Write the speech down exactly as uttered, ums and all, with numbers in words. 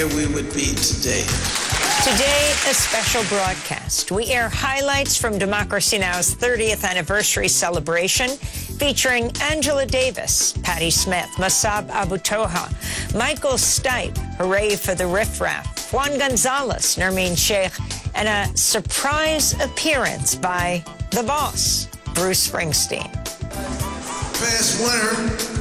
we would be today. Today, a special broadcast. We air highlights from Democracy Now!'s thirtieth anniversary celebration featuring Angela Davis, Patti Smith, Massab Abu Toha, Michael Stipe, Hooray for the Riff Raff, Juan Gonzalez, Nermeen Sheikh, and a surprise appearance by the boss, Bruce Springsteen. Past winter